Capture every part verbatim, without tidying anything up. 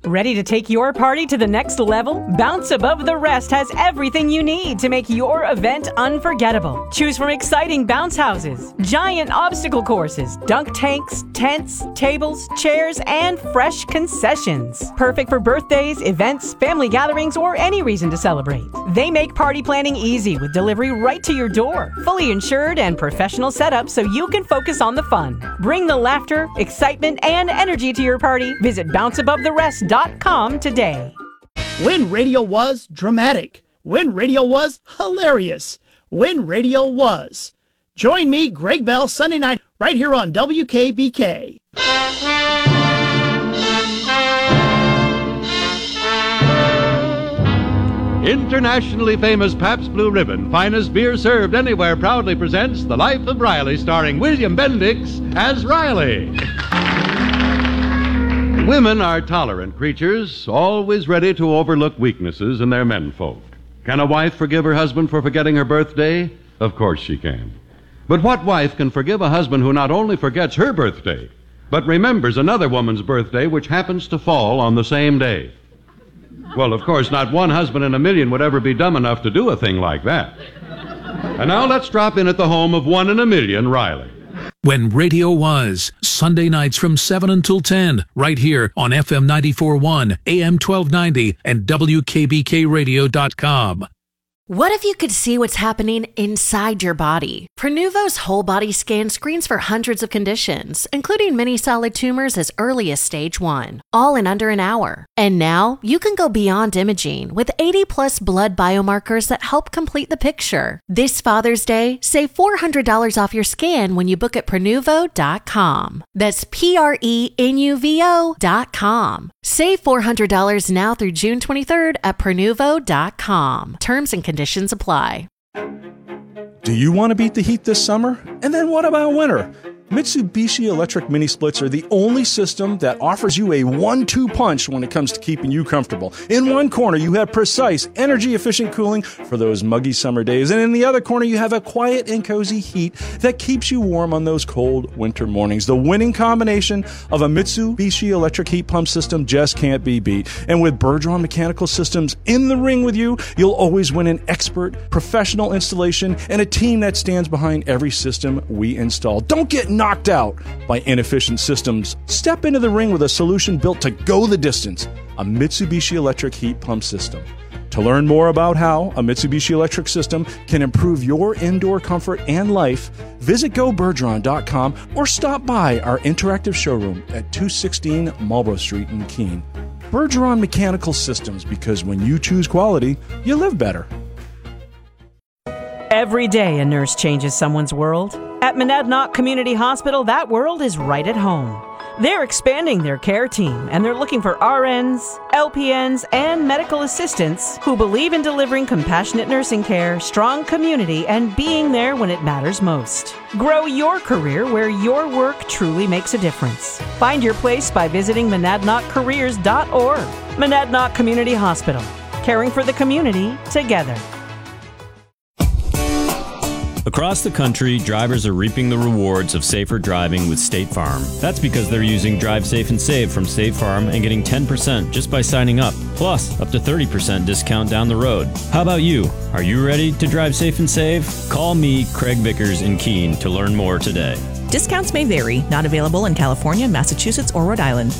Ready to take your party to the next level? Bounce Above the Rest has everything you need to make your event unforgettable. Choose from exciting bounce houses, giant obstacle courses, dunk tanks, tents, tables, chairs, and fresh concessions. Perfect for birthdays, events, family gatherings, or any reason to celebrate. They make party planning easy with delivery right to your door. Fully insured and professional setup so you can focus on the fun. Bring the laughter, excitement, and energy to your party. Visit bounce above the rest dot com today. When radio was dramatic. When radio was hilarious. When radio was. Join me, Greg Bell, Sunday night, right here on W K B K. Internationally famous Pabst Blue Ribbon, finest beer served anywhere, proudly presents The Life of Riley, starring William Bendix as Riley. Women are tolerant creatures, always ready to overlook weaknesses in their menfolk. Can a wife forgive her husband for forgetting her birthday? Of course she can. But what wife can forgive a husband who not only forgets her birthday, but remembers another woman's birthday which happens to fall on the same day? Well, of course, not one husband in a million would ever be dumb enough to do a thing like that. And now let's drop in at the home of one in a million, Riley. When radio was, Sunday nights from seven until ten, right here on F M ninety-four point one, A M twelve ninety, and W K B K radio dot com. What if you could see what's happening inside your body? Prenuvo's whole body scan screens for hundreds of conditions, including many solid tumors as early as stage one, all in under an hour. And now you can go beyond imaging with eighty plus blood biomarkers that help complete the picture. This Father's Day, save four hundred dollars off your scan when you book at Prenuvo dot com. That's P R E N U V O dot com. Save four hundred dollars now through June twenty-third at Prenuvo dot com. Terms and conditions Conditions apply. Do you want to beat the heat this summer? And then what about winter? Mitsubishi electric mini splits are the only system that offers you a one two punch when it comes to keeping you comfortable. In one corner, you have precise, energy-efficient cooling for those muggy summer days. And in the other corner, you have a quiet and cozy heat that keeps you warm on those cold winter mornings. The winning combination of a Mitsubishi electric heat pump system just can't be beat. And with Bergeron Mechanical Systems in the ring with you, you'll always win an expert, professional installation and a team that stands behind every system we install. Don't get knocked out by inefficient systems. Step into the ring with a solution built to go the distance, a Mitsubishi electric heat pump system. To learn more about how a Mitsubishi electric system can improve your indoor comfort and life, visit go bergeron dot com or stop by our interactive showroom at two sixteen Marlborough Street in Keene. Bergeron Mechanical Systems, because when you choose quality, you live better. Every day a nurse changes someone's world. At Monadnock Community Hospital, that world is right at home. They're expanding their care team, and they're looking for R Ns, L P Ns, and medical assistants who believe in delivering compassionate nursing care, strong community, and being there when it matters most. Grow your career where your work truly makes a difference. Find your place by visiting monadnock careers dot org. Monadnock Community Hospital, caring for the community together. Across the country, drivers are reaping the rewards of safer driving with State Farm. That's because they're using Drive Safe and Save from State Farm and getting ten percent just by signing up, plus up to thirty percent discount down the road. How about you? Are you ready to drive safe and save? Call me, Craig Vickers in Keene, to learn more today. Discounts may vary. Not available in California, Massachusetts, or Rhode Island.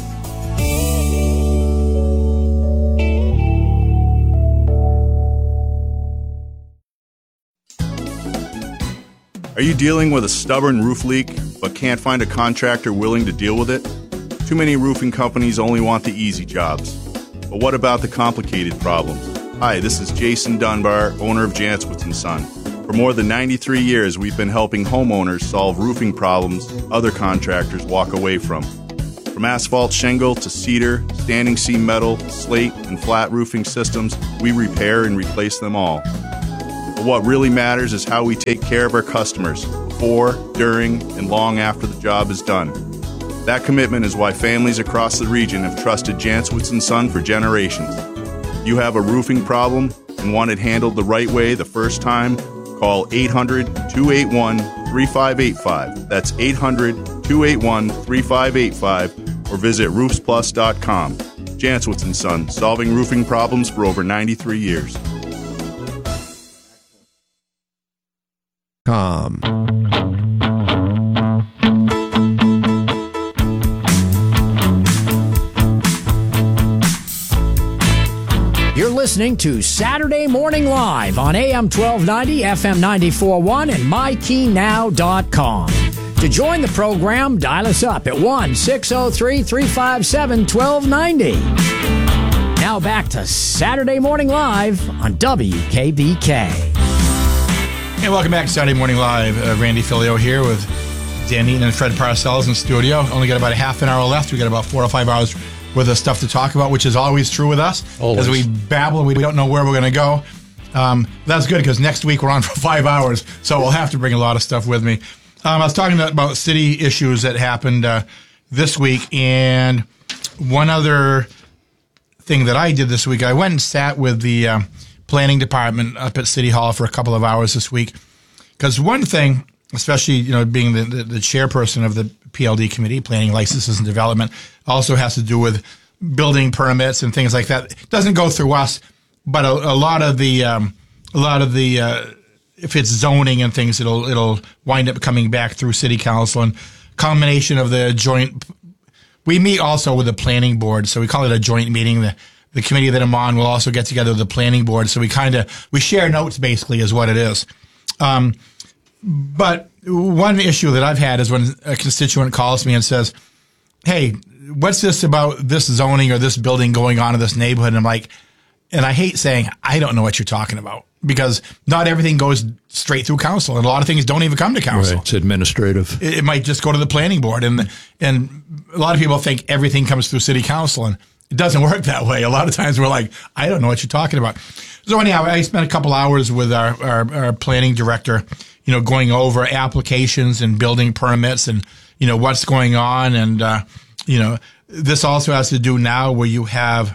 Are you dealing with a stubborn roof leak but can't find a contractor willing to deal with it? Too many roofing companies only want the easy jobs. But what about the complicated problems? Hi, this is Jason Dunbar, owner of Janowitz and Son. For more than ninety-three years, we've been helping homeowners solve roofing problems other contractors walk away from. From asphalt shingle to cedar, standing seam metal, slate, and flat roofing systems, we repair and replace them all. But what really matters is how we take care of our customers before, during, and long after the job is done. That commitment is why families across the region have trusted Janowitz and Son for generations. If you have a roofing problem and want it handled the right way the first time, call eight hundred, two eight one, three five eight five. That's eight hundred, two eight one, three five eight five, or visit roofs plus dot com. Janswitz and Son, solving roofing problems for over ninety-three years. Com. You're listening to Saturday Morning Live on A M twelve ninety, F M ninety-four point one, and my key now dot com. To join the program, dial us up at one six oh three, three five seven, one two nine oh. Now back to Saturday Morning Live on W K B K. Hey, welcome back to Saturday Morning Live. Uh, Randy Filio here with Dan Eaton and Fred Parcells in studio. Only got about a half an hour left. We got about four or five hours worth of stuff to talk about, which is always true with us. Always. As we babble, we don't know where we're going to go. Um, that's good because next week we're on for five hours, so we'll have to bring a lot of stuff with me. Um, I was talking about city issues that happened uh, this week, and one other thing that I did this week, I went and sat with the uh, planning department up at City Hall for a couple of hours this week. Because one thing, especially you know being the, the, the chairperson of the P L D committee, Planning, Licenses, and Development, also has to do with building permits and things like that. It doesn't go through us, but a, a lot of the um, a lot of the uh, if it's zoning and things, it'll it'll wind up coming back through City Council, and combination of the joint. We meet also with the planning board, so we call it a joint meeting. The the committee that I'm on will also get together with the planning board, so we kind of we share notes basically is what it is. Um, but one issue that I've had is when a constituent calls me and says, "Hey, what's this about this zoning or this building going on in this neighborhood?" And I'm like, and I hate saying I don't know what you're talking about, because not everything goes straight through council, and a lot of things don't even come to council. Right. It's administrative. It, it might just go to the planning board, and and a lot of people think everything comes through city council, and it doesn't work that way. A lot of times we're like, I don't know what you're talking about. So anyhow, I spent a couple hours with our, our, our planning director, you know, going over applications and building permits and, you know, what's going on. And, uh, you know, this also has to do now where you have,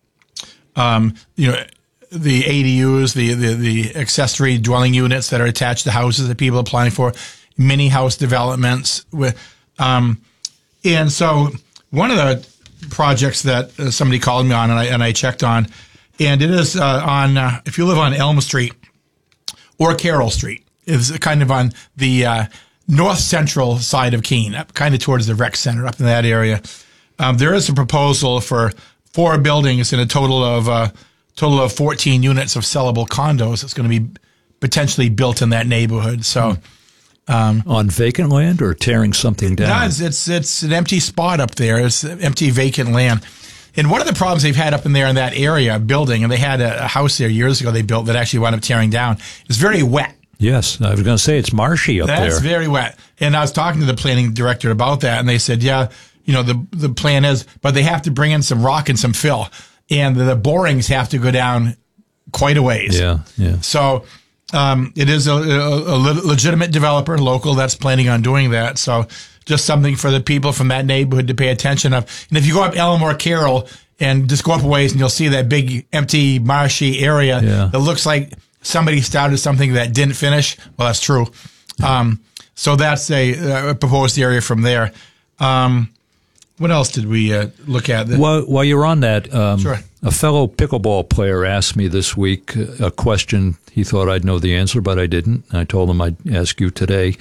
um, you know, the A D Us, the, the, the accessory dwelling units that are attached to houses that people are applying for, mini house developments with, um, and so one of the projects that uh, somebody called me on and I, and I checked on, and it is uh, on, uh, if you live on Elm Street or Carroll Street, it's kind of on the uh, north central side of Keene, up kind of towards the rec center, up in that area. Um, there is a proposal for four buildings in a total of uh, total of fourteen units of sellable condos that's going to be potentially built in that neighborhood. So, um, on vacant land or tearing something down? No, it's, it's it's an empty spot up there. It's empty vacant land. And one of the problems they've had up in there in that area building, and they had a, a house there years ago they built that actually wound up tearing down, is very wet. Yes, I was going to say it's marshy up That's there. That's very wet. And I was talking to the planning director about that, and they said, yeah, you know, the the plan is, but they have to bring in some rock and some fill, and the, the borings have to go down quite a ways. Yeah, yeah. So um, it is a, a, a legitimate developer, local, that's planning on doing that. So just something for the people from that neighborhood to pay attention of. And if you go up Elmore Carroll and just go up a ways, and you'll see that big empty marshy area yeah. that looks like somebody started something that didn't finish. Well, that's true. Um, so that's a, a proposed area from there. Um, what else did we uh, look at? While, while you're on that, um, sure. a fellow pickleball player asked me this week a question. He thought I'd know the answer, but I didn't. I told him I'd ask you today.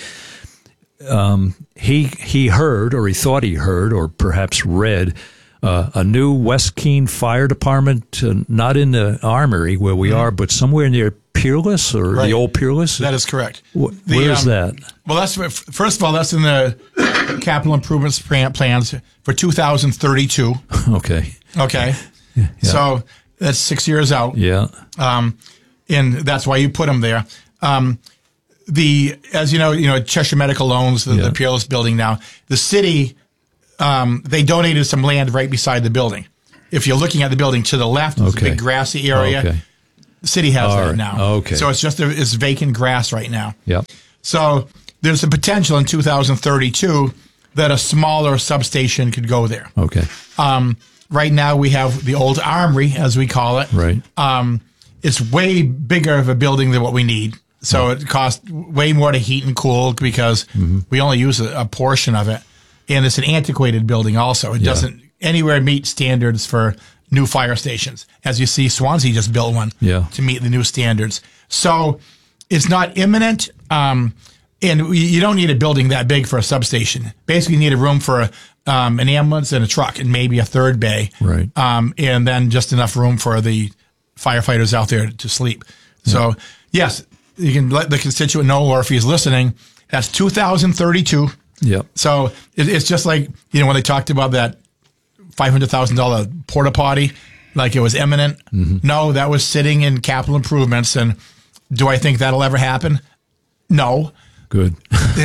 Um, he he heard, or he thought he heard, or perhaps read, uh, a new West Keene Fire Department, uh, not in the Armory where we mm-hmm. are, but somewhere near Peerless, or right. the old Peerless. That is correct. Wh- the, where's um, that? Well, that's first of all, that's in the capital improvements plans for two thousand thirty-two. Okay. Okay. Yeah. So that's six years out. Yeah. Um, and that's why you put them there. Um, the as you know, you know Cheshire Medical owns the, yeah. the Peerless building now. The city, um, they donated some land right beside the building. If you're looking at the building to the left, it's okay. a big grassy area. Okay. The city has All that right. now. Okay. So it's just a, it's vacant grass right now. Yep. So there's a potential in two thousand thirty-two that a smaller substation could go there. Okay. Um, right now we have the old Armory, as we call it. Right. Um, it's way bigger of a building than what we need. So it costs way more to heat and cool because mm-hmm. we only use a, a portion of it. And it's an antiquated building also. It yeah. doesn't anywhere meet standards for new fire stations. As you see, Swansea just built one yeah. to meet the new standards. So it's not imminent, um, and you don't need a building that big for a substation. Basically, you need a room for um, an ambulance and a truck and maybe a third bay, right? Um, and then just enough room for the firefighters out there to sleep. Yeah. So, yes, you can let the constituent know, or if he's listening, that's two thousand thirty-two. Yep. So it, it's just like, you know, when they talked about that five hundred thousand dollars porta potty, like it was imminent. Mm-hmm. No, that was sitting in capital improvements. And do I think that'll ever happen? No. Good.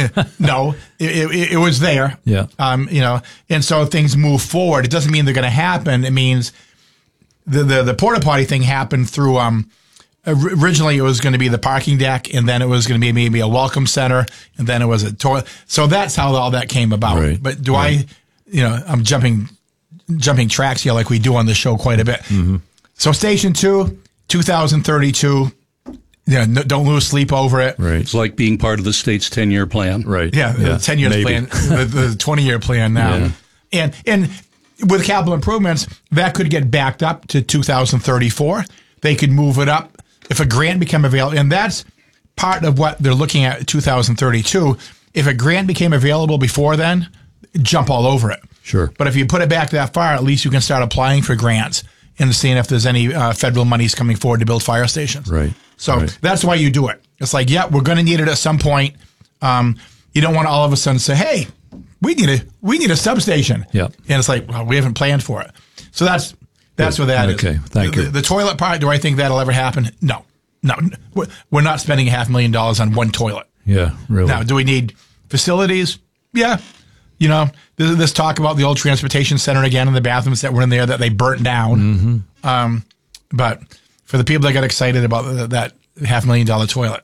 No, it, it, it was there. Yeah. Um, you know, and so things move forward. It doesn't mean they're going to happen. It means the, the, the porta potty thing happened through, um, originally it was going to be the parking deck, and then it was going to be maybe a welcome center, and then it was a toilet. So that's how all that came about. Right. But do right. I, you know, I'm jumping, jumping tracks here like we do on the show quite a bit. Mm-hmm. So station two, two thousand thirty-two. Yeah, no, don't lose sleep over it. Right. It's like being part of the state's ten-year plan. Right. Yeah, yeah. the ten years Maybe. plan, the, the twenty-year plan now. Yeah. And and with capital improvements, that could get backed up to two thousand thirty-four. They could move it up if a grant became available. And that's part of what they're looking at two thousand thirty-two. If a grant became available before then, jump all over it. Sure. But if you put it back that far, at least you can start applying for grants and seeing if there's any uh, federal monies coming forward to build fire stations. Right. So right. that's why you do it. It's like, yeah, we're going to need it at some point. Um, you don't want to all of a sudden say, hey, we need a we need a substation. Yeah. And it's like, well, we haven't planned for it. So that's that's Good. what that okay. is. Okay, thank the, you. The, the toilet part, do I think that'll ever happen? No. No. We're not spending a half million dollars on one toilet. Yeah, really. Now, do we need facilities? Yeah. You know, there's this talk about the old transportation center again and the bathrooms that were in there that they burnt down. Mm-hmm. Um, but for the people that got excited about the, that half million dollar toilet,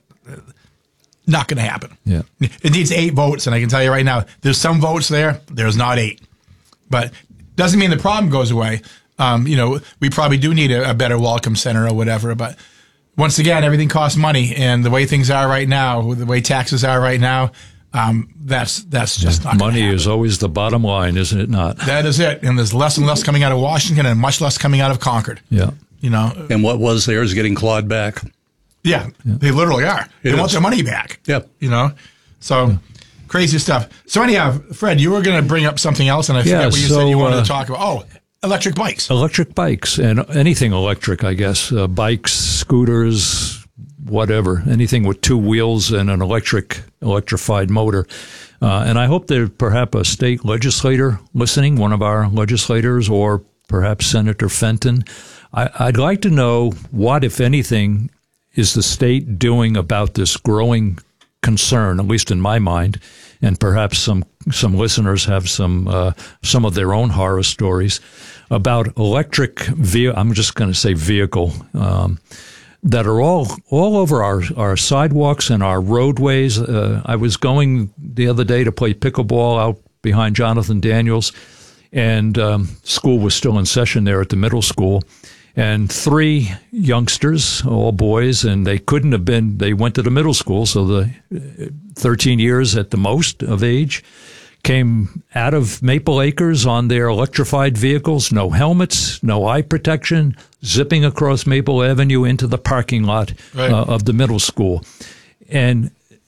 not going to happen. Yeah. It needs eight votes, and I can tell you right now, there's some votes there. There's not eight. But doesn't mean the problem goes away. Um, you know, we probably do need a, a better welcome center or whatever. But once again, everything costs money, and the way things are right now, the way taxes are right now, um, that's that's just yeah. not money is always the bottom line, isn't it not? That is it. And there's less and less coming out of Washington, and much less coming out of Concord. Yeah. You know, and what was there is getting clawed back. Yeah, yeah. They literally are. They it want is. their money back. Yep. You know, so yeah. Crazy stuff. So anyhow, Fred, you were going to bring up something else, and I yeah, forget what you so, said you wanted uh, to talk about. Oh, electric bikes. Electric bikes and anything electric, I guess. Uh, bikes, scooters, whatever. Anything with two wheels and an electric, electrified motor. Uh, and I hope there's perhaps a state legislator listening, one of our legislators, or perhaps Senator Fenton. I, I'd like to know what, if anything, is the state doing about this growing concern, at least in my mind, and perhaps some some listeners have some uh, some of their own horror stories about electric vehicle. I'm just going to say vehicle um, that are all all over our, our sidewalks and our roadways. Uh, I was going the other day to play pickleball out behind Jonathan Daniels, and um, school was still in session there at the middle school. And three youngsters, all boys, and they couldn't have been, they went to the middle school, so the thirteen years at the most of age, came out of Maple Acres on their electrified vehicles, no helmets, no eye protection, zipping across Maple Avenue into the parking lot right. uh, of the middle school. And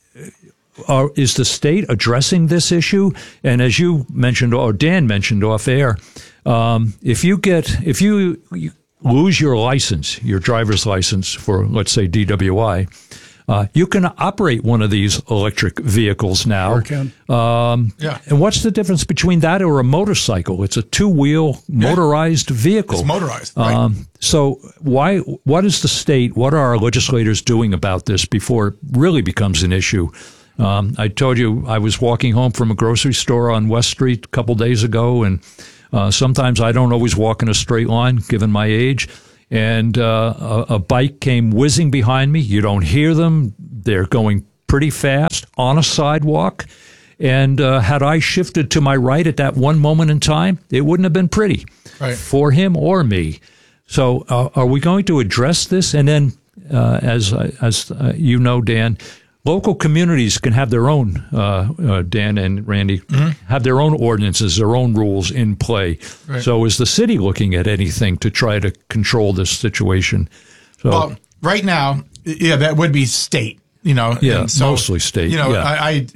are, is the state addressing this issue? And as you mentioned, or Dan mentioned off air, um, if you get, if you, you lose your license, your driver's license for, let's say, D W I, uh, you can operate one of these electric vehicles now. Sure can. Um, yeah. And what's the difference between that or a motorcycle? It's a two-wheel motorized yeah. vehicle. It's motorized, right. Um, so why? What is the state, what are our legislators doing about this before it really becomes an issue? Um, I told you I was walking home from a grocery store on West Street a couple days ago, and Uh, sometimes I don't always walk in a straight line, given my age. And uh, a, a bike came whizzing behind me. You don't hear them. They're going pretty fast on a sidewalk. And uh, had I shifted to my right at that one moment in time, it wouldn't have been pretty right. for him or me. So uh, are we going to address this? And then, uh, as as uh, you know, Dan, local communities can have their own, uh, uh, Dan and Randy, mm-hmm. have their own ordinances, their own rules in play. Right. So is the city looking at anything to try to control this situation? So, well, right now, yeah, that would be state, you know. Yeah, so, mostly state. You know, yeah. I, I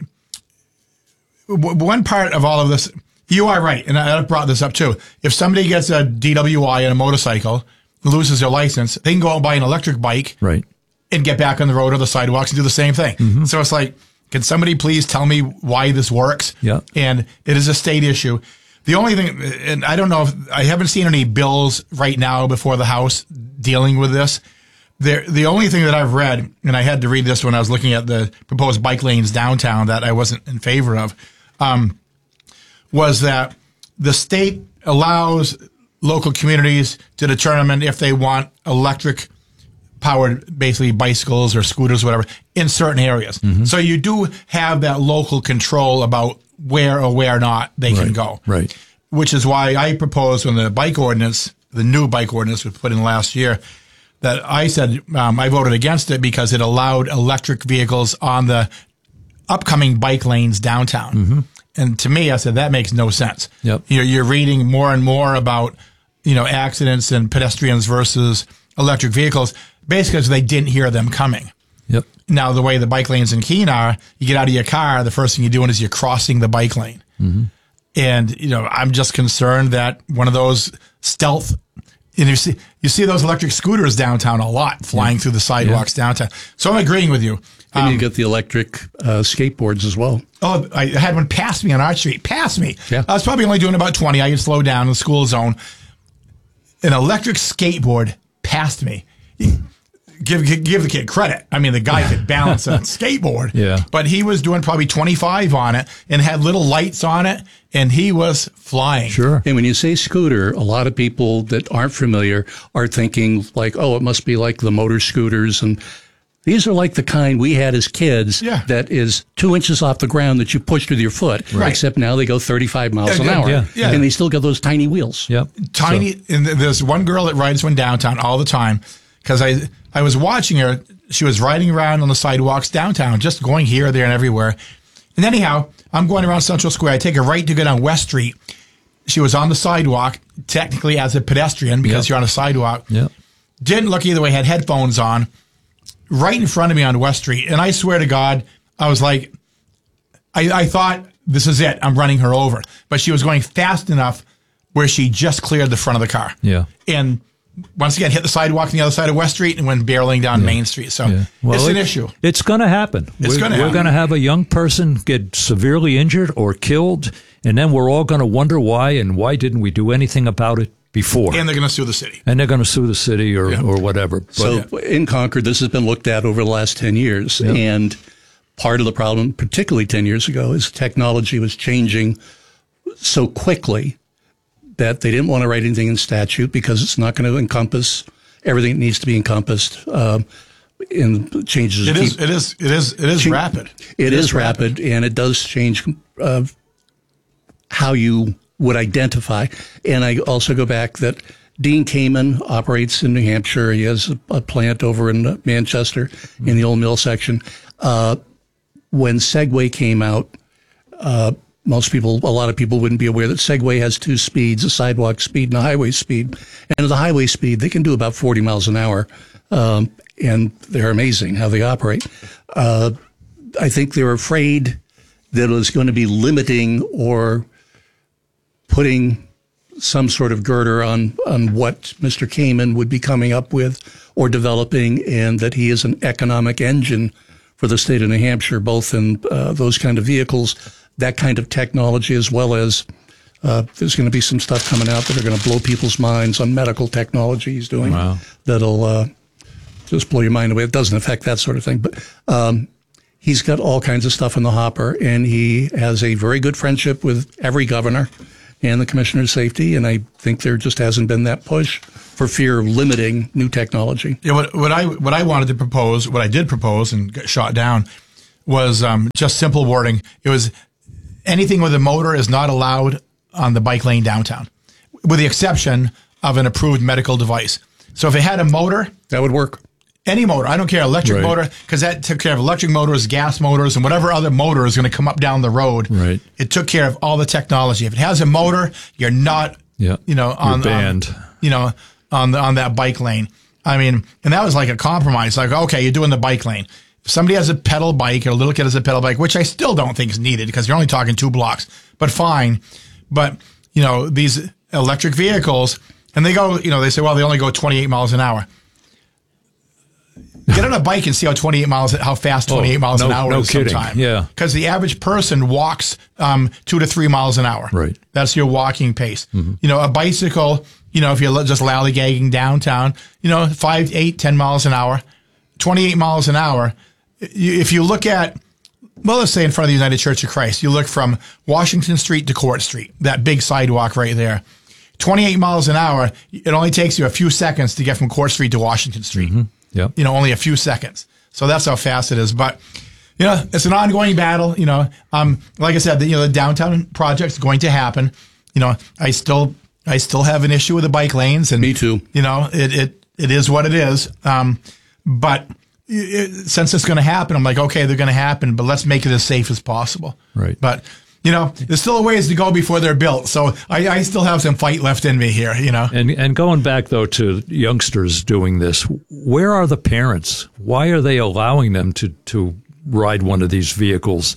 w- one part of all of this, you are right, and I brought this up too. If somebody gets a D W I on a motorcycle, loses their license, they can go out and buy an electric bike. Right. And get back on the road or the sidewalks and do the same thing. Mm-hmm. So it's like, can somebody please tell me why this works? Yeah. And it is a state issue. The only thing, and I don't know if, I haven't seen any bills right now before the House dealing with this. The, the only thing that I've read, and I had to read this when I was looking at the proposed bike lanes downtown that I wasn't in favor of, um, was that the state allows local communities to determine if they want electric powered basically bicycles or scooters, whatever, in certain areas. Mm-hmm. So you do have that local control about where or where not they right. can go. Right. Which is why I proposed when the bike ordinance, the new bike ordinance was put in last year, that I said um, I voted against it because it allowed electric vehicles on the upcoming bike lanes downtown. Mm-hmm. And to me, I said, that makes no sense. Yep. You're, you're reading more and more about, you know, accidents and pedestrians versus electric vehicles, basically because they didn't hear them coming. Yep. Now, the way the bike lanes in Keene are, you get out of your car, the first thing you're doing is you're crossing the bike lane. Mm-hmm. And, you know, I'm just concerned that one of those stealth, and you see, you see those electric scooters downtown a lot, flying yeah. through the sidewalks yeah. downtown. So I'm agreeing with you. And um, you get the electric uh, skateboards as well. Oh, I had one pass me on Arch Street. Pass me. Yeah. I was probably only doing about twenty. I could slow down in the school zone. An electric skateboard passed me. Give, give give the kid credit. I mean, the guy could balance a skateboard. Yeah. But he was doing probably twenty-five on it and had little lights on it, and he was flying. Sure. And when you say scooter, a lot of people that aren't familiar are thinking like, oh, it must be like the motor scooters. And these are like the kind we had as kids yeah. that is two inches off the ground that you push with your foot. Right. Except now they go thirty-five miles yeah, an hour. Yeah, yeah. And they still got those tiny wheels. Yep. Tiny. So. And there's one girl that rides one downtown all the time because I, I was watching her. She was riding around on the sidewalks downtown, just going here, there, and everywhere. And anyhow, I'm going around Central Square. I take a right to go down West Street. She was on the sidewalk, technically as a pedestrian because yep. you're on a sidewalk. Yep. Didn't look either way, had headphones on, right in front of me on West Street. And I swear to God, I was like, I, I thought, this is it. I'm running her over. But she was going fast enough where she just cleared the front of the car. Yeah. And once again, hit the sidewalk on the other side of West Street and went barreling down yeah. Main Street. So yeah. well, it's an it, issue. It's going to happen. It's going to happen. We're going to have a young person get severely injured or killed, and then we're all going to wonder why, and why didn't we do anything about it before? And they're going to sue the city. And they're going to sue the city or, yeah. or whatever. But, so yeah. in Concord, this has been looked at over the last ten years. Yeah. And part of the problem, particularly ten years ago, is technology was changing so quickly that they didn't want to write anything in statute because it's not going to encompass everything that needs to be encompassed. Um, in changes. It is, it is, it is, it is change, rapid. It, it is, is rapid. rapid, and it does change uh, how you would identify. And I also go back that Dean Kamen operates in New Hampshire. He has a, a plant over in Manchester mm-hmm. in the old mill section. Uh, when Segway came out, uh, most people, a lot of people wouldn't be aware that Segway has two speeds, a sidewalk speed and a highway speed. And at the highway speed, they can do about forty miles an hour. Um, and they're amazing how they operate. Uh, I think they're afraid that it was going to be limiting or putting some sort of girder on, on what Mister Kamen would be coming up with or developing, and that he is an economic engine for the state of New Hampshire, both in uh, those kind of vehicles, that kind of technology, as well as uh, there's going to be some stuff coming out that are going to blow people's minds on medical technology he's doing. Wow. That'll uh, just blow your mind away. It doesn't affect that sort of thing. But um, he's got all kinds of stuff in the hopper, and he has a very good friendship with every governor and the Commissioner of Safety, and I think there just hasn't been that push for fear of limiting new technology. Yeah, what, what I what I wanted to propose, what I did propose and got shot down, was um, just simple wording. It was anything with a motor is not allowed on the bike lane downtown, with the exception of an approved medical device. So if it had a motor, that would work. any motor. I don't care, electric Right. motor, because that took care of electric motors, gas motors, and whatever other motor is going to come up down the road. Right. It took care of all the technology. If it has a motor, you're not, Yeah. you know, on, You're banned. on you know, on the, on that bike lane. I mean, and that was like a compromise. Like, okay, you're doing the bike lane. If somebody has a pedal bike or a little kid has a pedal bike, which I still don't think is needed because you're only talking two blocks, but fine. But, you know, these electric vehicles, and they go, you know, they say, well, they only go twenty-eight miles an hour. Get on a bike and see how twenty-eight miles, how fast twenty-eight Oh, miles no- an hour no is kidding. sometime. Yeah. Because the average person walks um, two to three miles an hour. Right. That's your walking pace. Mm-hmm. You know, a bicycle, you know, if you're just lollygagging downtown, you know, five, eight, ten miles an hour, twenty-eight miles an hour. You- If you look at, well, let's say in front of the United Church of Christ, you look from Washington Street to Court Street, that big sidewalk right there. twenty-eight miles an hour, it only takes you a few seconds to get from Court Street to Washington Street. Mm-hmm. Yeah. You know, only a few seconds. So that's how fast it is. But, you know, it's an ongoing battle. You know, um, like I said, the, you know, the downtown project's going to happen. You know, I still, I still have an issue with the bike lanes, and Me too. You know, it it it is what it is. Um, but it, since it's going to happen, I'm like, okay, they're going to happen, but let's make it as safe as possible. Right. But you know, there's still a ways to go before they're built. So I, I still have some fight left in me here. You know. And and going back though to youngsters doing this, where are the parents? Why are they allowing them to to ride one of these vehicles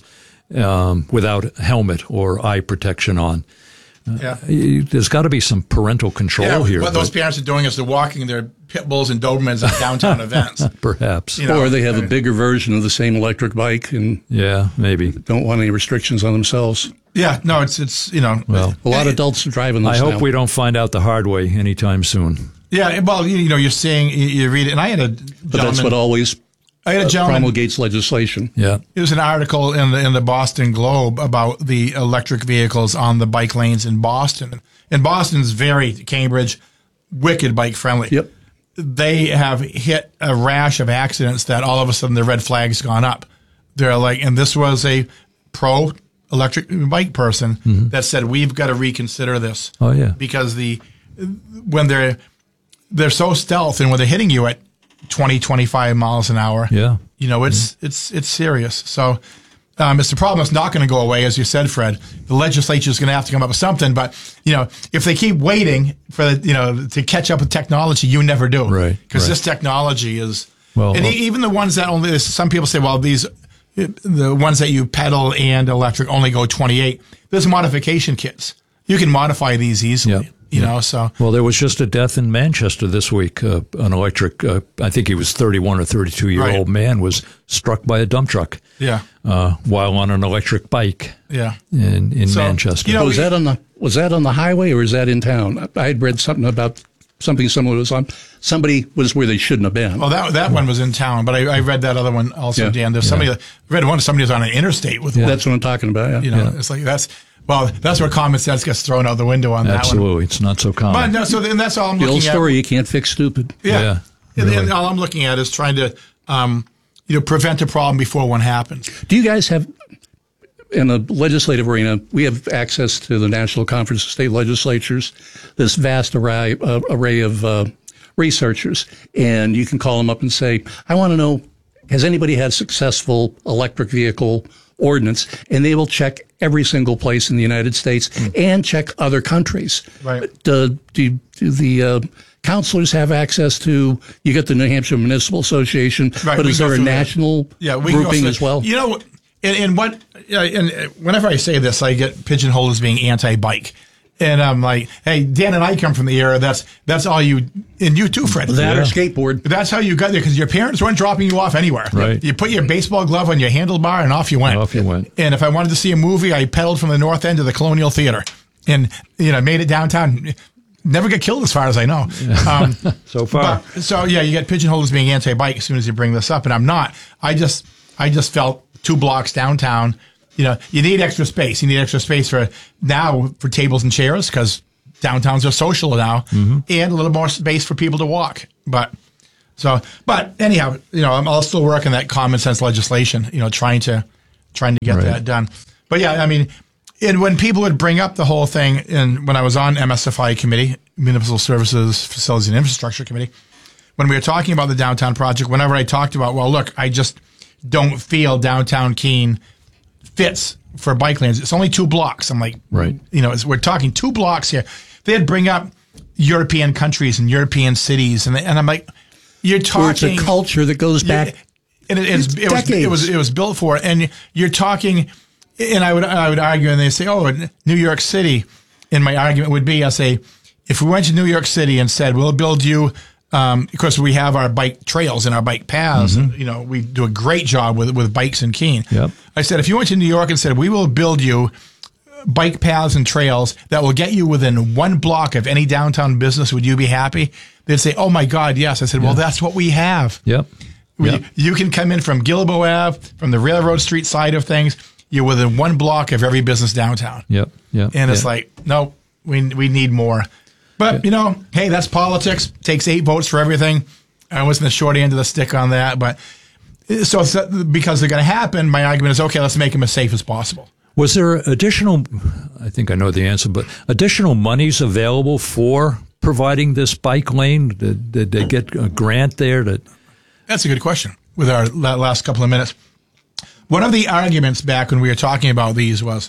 um, without a helmet or eye protection on? Yeah. Uh, there's got to be some parental control Yeah, here. what those but parents are doing is they're walking their pit bulls and Dobermans at downtown events. perhaps. You know, or they have a bigger version of the same electric bike and Yeah, maybe. don't want any restrictions on themselves. Yeah, no, it's it's you know. Well, A lot of adults are driving this I hope now. we don't find out the hard way anytime soon. Yeah, well, you, you know, you're seeing, you, you read it, and I had a But that's what always I had a uh, gentleman. promulgates legislation. Yeah. It was an article in the in the Boston Globe about the electric vehicles on the bike lanes in Boston. And Boston's very Cambridge, wicked bike friendly. Yep. They have hit a rash of accidents that all of a sudden the red flag's gone up. They're like, and this was a pro electric bike person Mm-hmm. that said we've got to reconsider this. Oh, yeah. Because the when they're they're so stealth and when they're hitting you at twenty, twenty-five miles an hour. Yeah. You know, it's it's it's serious. So um, it's the problem. It's not going to go away, as you said, Fred. The legislature is going to have to come up with something. But you know, if they keep waiting for the, you know to catch up with technology, you never do. Right, Because right. this technology is. Well, and well- e- even the ones that only some people say, well, these the ones that you pedal and electric only go twenty-eight. There's modification kits. You can modify these easily. Yeah. You know, so Well, there was just a death in Manchester this week. Uh, an electric, uh, I think he was thirty-one or thirty-two year Right. old man was struck by a dump truck. Yeah. Uh, while on an electric bike. Yeah. In in So, Manchester. you know, was that on the was that on the highway or is that in town? I had read something about something similar was on somebody was where they shouldn't have been. Well, that that one was in town, but I, I read that other one also, Yeah. Dan. There's somebody that I read one. Somebody was on an interstate with one. That's what I'm talking about. Yeah. You know, it's like that's well, that's where common sense gets thrown out the window on that one. Absolutely. It's not so common. But no, so then that's all I'm The looking old story: at. you can't fix stupid. Yeah, Yeah, and, really. and all I'm looking at is trying to, um, you know, prevent a problem before one happens. Do you guys have, in the legislative arena, we have access to the National Conference of State Legislatures, this vast array, uh, array of uh, researchers, and you can call them up and say, I want to know, has anybody had successful electric vehicle ordinance? And they will check every single place in the United States and check other countries. Right. Do, do, do the uh, counselors have access to, you get the New Hampshire Municipal Association, Right, but we is go there a through that. national Yeah, we can go grouping through- as well? You know, and, and what, uh, and uh, whenever I say this, I get pigeonholed as being anti-bike. And I'm like, hey, Dan and I come from the era that's that's all you, and you too, Fred. That or skateboard. That's how you got there because your parents weren't dropping you off anywhere. Right. You put your baseball glove on your handlebar and off you went. Off you went. And if I wanted to see a movie, I pedaled from the north end to the Colonial Theater, and you know made it downtown. Never get killed as far as I know. Um, So far. but- so yeah, you get pigeonholed as being anti-bike as soon as you bring this up, and I'm not. I just I just felt two blocks downtown. You know, you need extra space. You need extra space for now for tables and chairs because downtowns are social now, Mm-hmm. and a little more space for people to walk. But so, but anyhow, you know, I'm, I'll still work on that common sense legislation. You know, trying to trying to get Right. that done. But yeah, I mean, and when people would bring up the whole thing, and when I was on M S F I committee, Municipal Services, Facilities and Infrastructure Committee, when we were talking about the downtown project, whenever I talked about, well, look, I just don't feel downtown Keene fits for bike lanes. It's only two blocks. I'm like, right. You know, it's, we're talking two blocks here. They'd bring up European countries and European cities, and, they, and I'm like, you're talking. Or it's a culture that goes back. And it, it's, it, was, decades. it was it was built for it. And you're talking, and I would I would argue, and they say, oh, New York City. And my argument would be, I say, if we went to New York City and said, we'll build you, um, of course, we have our bike trails and our bike paths. Mm-hmm. And, you know, we do a great job with with bikes in Keene. Yep. I said, if you went to New York and said, we will build you bike paths and trails that will get you within one block of any downtown business, would you be happy? They'd say, oh, my God, yes. I said, well, Yeah. that's what we have. Yep. We, Yep. You can come in from Gilboa Ave, from the Railroad Street side of things. You're within one block of every business downtown. Yep. Yep. And it's Yep. like, no, we we need more. But, you know, hey, that's politics. Takes eight votes for everything. I wasn't the short end of the stick on that. But so it's, because they're going to happen, my argument is, okay, let's make them as safe as possible. Was there additional, I think I know the answer, but additional monies available for providing this bike lane? Did, did they get a grant there? That That's a good question with our la- last couple of minutes. One of the arguments back when we were talking about these was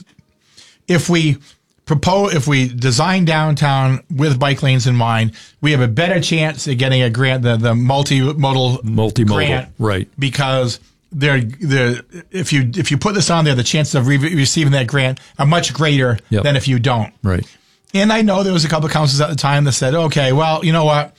if we propose, if we design downtown with bike lanes in mind, we have a better chance of getting a grant, the, the multimodal, multimodal, grant, right? Because they're, they're, if you if you put this on there, the chances of re- receiving that grant are much greater Yep. than if you don't. Right. And I know there was a couple of councils at the time that said, okay, well, you know what?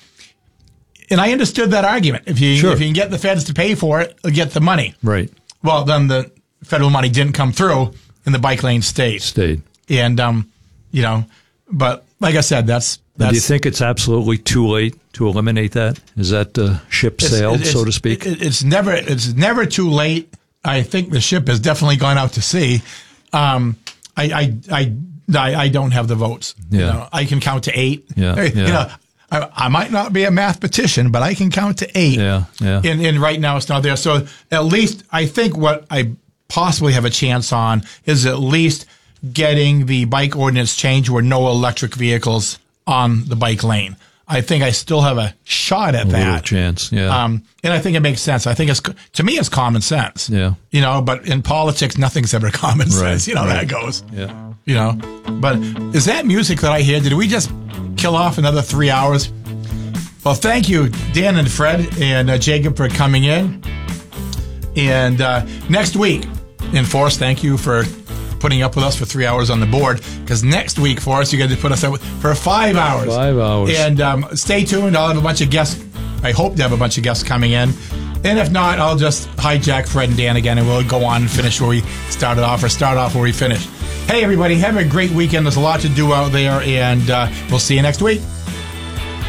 And I understood that argument. If you Sure. if you can get the feds to pay for it, you'll get the money. Right. Well, then the federal money didn't come through, and the bike lane stayed. Stayed. And um, you know, but like I said, that's And that's. do you think it's absolutely too late to eliminate that? Is that the ship it's- sailed, it's- so to speak? it- it's never it's never too late. I think the ship has definitely gone out to sea. Um, I I I I, I don't have the votes. Yeah. You know, I can count to eight. Yeah, Hey, yeah. You know, I, I might not be a mathematician, but I can count to eight. Yeah, yeah. And, and right now it's not there. So at least I think what I possibly have a chance on is at least getting the bike ordinance changed where no electric vehicles on the bike lane. I think I still have a shot at a little that. chance, yeah. Um, and I think it makes sense. I think it's, to me, it's common sense. Yeah. You know, but in politics, nothing's ever common sense. Right, You know, right. that goes. Yeah. You know, but is that music that I hear? Did we just kill off another three hours? Well, thank you, Dan and Fred and uh, Jacob, for coming in. And uh, next week, and Forrest, thank you for putting up with us for three hours on the board. Because next week, Forrest, you got to put us up for five hours. Five hours. And um, stay tuned. I'll have a bunch of guests. I hope to have a bunch of guests coming in. And if not, I'll just hijack Fred and Dan again, and we'll go on and finish where we started off, or start off where we finished. Hey, everybody, have a great weekend. There's a lot to do out there, and uh, we'll see you next week.